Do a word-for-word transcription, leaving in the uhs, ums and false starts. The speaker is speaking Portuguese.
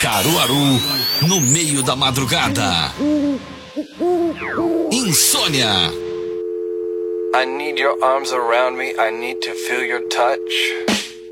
Caruaru, no meio da madrugada. Insônia. I need your arms around me, I need to feel your touch.